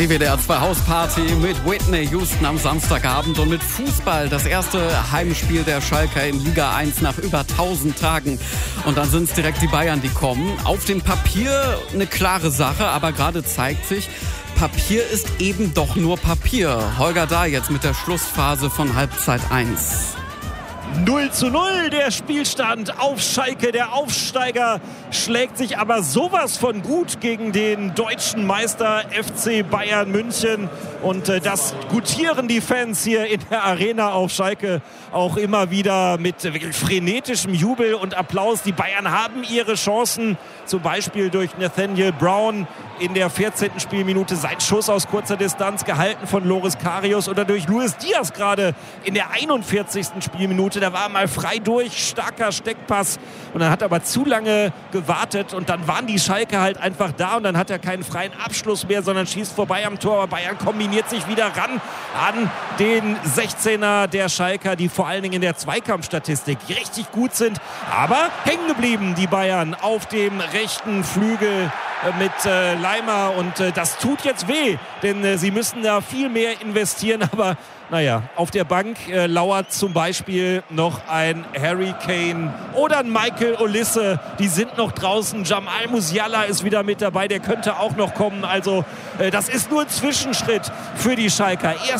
Die WDR 2 Hausparty mit Whitney Houston am Samstagabend und mit Fußball. Das erste Heimspiel der Schalker in Liga 1 nach über 1000 Tagen. Und dann sind es direkt die Bayern, die kommen. Auf dem Papier eine klare Sache, aber gerade zeigt sich, Papier ist eben doch nur Papier. Holger Dahl jetzt mit der Schlussphase von Halbzeit 1. 0:0 der Spielstand auf Schalke. Der Aufsteiger schlägt sich aber sowas von gut gegen den deutschen Meister FC Bayern München. Und das gutieren die Fans hier in der Arena auf Schalke auch immer wieder mit wirklich frenetischem Jubel und Applaus. Die Bayern haben ihre Chancen, zum Beispiel durch Nathaniel Brown in der 14. Spielminute sein Schuss aus kurzer Distanz gehalten von Loris Karius oder durch Luis Diaz gerade in der 41. Spielminute. Da war er mal frei durch, starker Steckpass und dann hat er aber zu lange gewartet und dann waren die Schalke halt einfach da und dann hat er keinen freien Abschluss mehr, sondern schießt vorbei am Tor. Aber Bayern kombiniert sich wieder ran an den 16er der Schalker, die vor allen Dingen in der Zweikampfstatistik richtig gut sind, aber hängen geblieben, die Bayern auf dem rechten Flügel mit Leimer und das tut jetzt weh, denn sie müssen da viel mehr investieren, aber naja, auf der Bank lauert zum Beispiel noch ein Harry Kane oder ein Michael Olise, die sind noch draußen, Jamal Musiala ist wieder mit dabei, der könnte auch noch kommen, also das ist nur ein Zwischenschritt für die Schalker. Erst